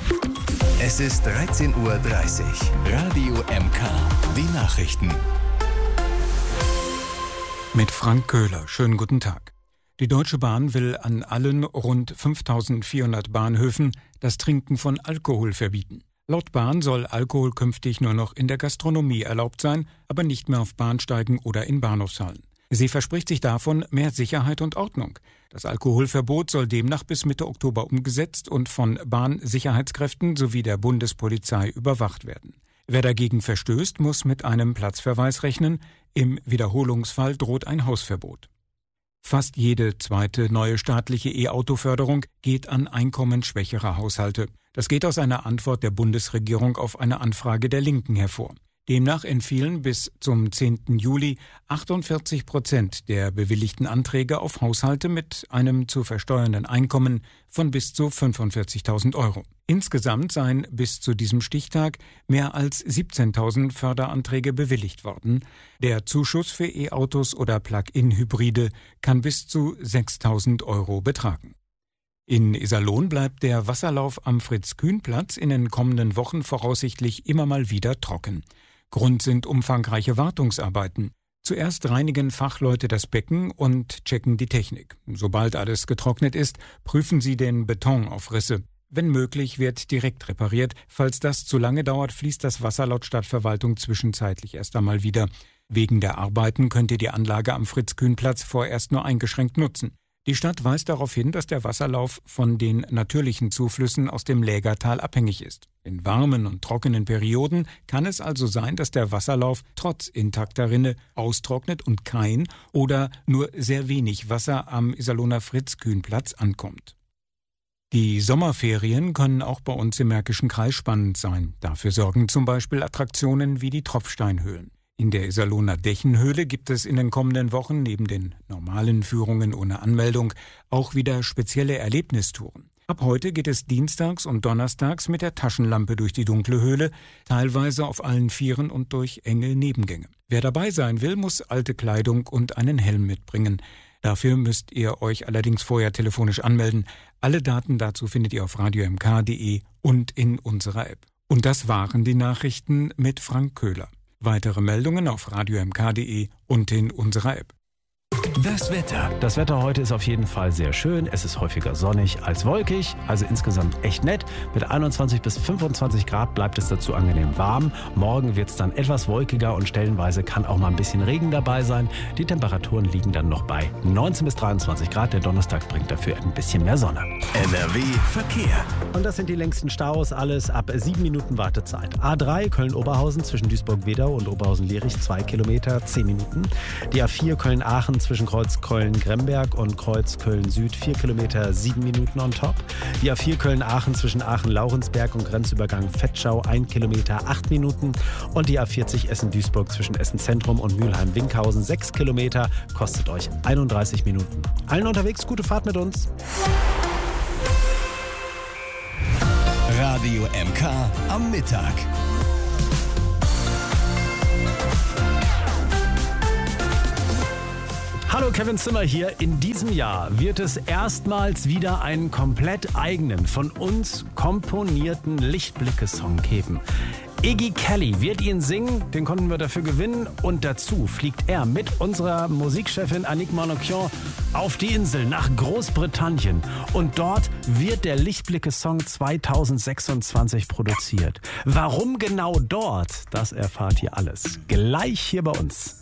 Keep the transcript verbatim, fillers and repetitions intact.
Es ist dreizehn Uhr dreißig. Radio M K. Die Nachrichten. Mit Frank Köhler. Schönen guten Tag. Die Deutsche Bahn will an allen rund fünftausendvierhundert Bahnhöfen das Trinken von Alkohol verbieten. Laut Bahn soll Alkohol künftig nur noch in der Gastronomie erlaubt sein, aber nicht mehr auf Bahnsteigen oder in Bahnhofshallen. Sie verspricht sich davon mehr Sicherheit und Ordnung. Das Alkoholverbot soll demnach bis Mitte Oktober umgesetzt und von Bahnsicherheitskräften sowie der Bundespolizei überwacht werden. Wer dagegen verstößt, muss mit einem Platzverweis rechnen. Im Wiederholungsfall droht ein Hausverbot. Fast jede zweite neue staatliche E-Auto-Förderung geht an einkommensschwächere Haushalte. Das geht aus einer Antwort der Bundesregierung auf eine Anfrage der Linken hervor. Demnach entfielen bis zum zehnten Juli achtundvierzig Prozent der bewilligten Anträge auf Haushalte mit einem zu versteuernden Einkommen von bis zu fünfundvierzigtausend Euro. Insgesamt seien bis zu diesem Stichtag mehr als siebzehntausend Förderanträge bewilligt worden. Der Zuschuss für E-Autos oder Plug-in-Hybride kann bis zu sechstausend Euro betragen. In Iserlohn bleibt der Wasserlauf am Fritz-Kühn-Platz in den kommenden Wochen voraussichtlich immer mal wieder trocken. Grund sind umfangreiche Wartungsarbeiten. Zuerst reinigen Fachleute das Becken und checken die Technik. Sobald alles getrocknet ist, prüfen sie den Beton auf Risse. Wenn möglich, wird direkt repariert. Falls das zu lange dauert, fließt das Wasser laut Stadtverwaltung zwischenzeitlich erst einmal wieder. Wegen der Arbeiten könnt ihr die Anlage am Fritz-Kühn-Platz vorerst nur eingeschränkt nutzen. Die Stadt weist darauf hin, dass der Wasserlauf von den natürlichen Zuflüssen aus dem Lägertal abhängig ist. In warmen und trockenen Perioden kann es also sein, dass der Wasserlauf trotz intakter Rinne austrocknet und kein oder nur sehr wenig Wasser am Iserlohner Fritz-Kühn-Platz ankommt. Die Sommerferien können auch bei uns im Märkischen Kreis spannend sein. Dafür sorgen zum Beispiel Attraktionen wie die Tropfsteinhöhlen. In der Iserlohner Dächenhöhle gibt es in den kommenden Wochen neben den normalen Führungen ohne Anmeldung auch wieder spezielle Erlebnistouren. Ab heute geht es dienstags und donnerstags mit der Taschenlampe durch die dunkle Höhle, teilweise auf allen Vieren und durch enge Nebengänge. Wer dabei sein will, muss alte Kleidung und einen Helm mitbringen. Dafür müsst ihr euch allerdings vorher telefonisch anmelden. Alle Daten dazu findet ihr auf radio m k punkt d e und in unserer App. Und das waren die Nachrichten mit Frank Köhler. Weitere Meldungen auf radio m k punkt d e und in unserer App. Das Wetter. Das Wetter heute ist auf jeden Fall sehr schön. Es ist häufiger sonnig als wolkig, also insgesamt echt nett. Mit einundzwanzig bis fünfundzwanzig Grad bleibt es dazu angenehm warm. Morgen wird es dann etwas wolkiger und stellenweise kann auch mal ein bisschen Regen dabei sein. Die Temperaturen liegen dann noch bei neunzehn bis dreiundzwanzig Grad. Der Donnerstag bringt dafür ein bisschen mehr Sonne. N R W Verkehr. Und das sind die längsten Staus, alles ab sieben Minuten Wartezeit. A drei Köln-Oberhausen zwischen Duisburg-Wedau und Oberhausen-Lierich zwei Kilometer, zehn Minuten. Die A vier Köln-Aachen zwischen Kreuz Köln-Gremberg und Kreuz Köln-Süd vier Kilometer, sieben Minuten on top. Die A vier Köln-Aachen zwischen Aachen-Laurensberg und Grenzübergang Vetschau ein Kilometer, acht Minuten. Und die A vierzig Essen-Duisburg zwischen Essen-Zentrum und Mülheim-Winkhausen sechs Kilometer, kostet euch einunddreißig Minuten. Allen unterwegs, gute Fahrt mit uns. Radio M K am Mittag. Hallo, Kevin Zimmer hier. In diesem Jahr wird es erstmals wieder einen komplett eigenen, von uns komponierten Lichtblicke-Song geben. Iggy Kelly wird ihn singen, den konnten wir dafür gewinnen und dazu fliegt er mit unserer Musikchefin Annick Manoukian auf die Insel nach Großbritannien und dort wird der Lichtblicke-Song zweitausendsechsundzwanzig produziert. Warum genau dort, das erfahrt ihr alles gleich hier bei uns.